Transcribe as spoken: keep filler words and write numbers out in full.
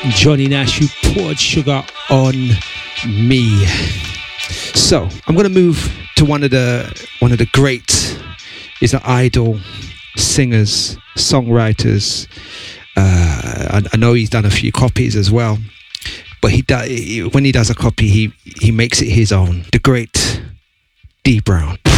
Johnny Nash, who poured sugar on me. So I'm gonna move to one of the one of the great is an idol singers, songwriters. Uh, I, I know he's done a few copies as well, but he does when he does a copy, he he makes it his own. The great Dee Brown.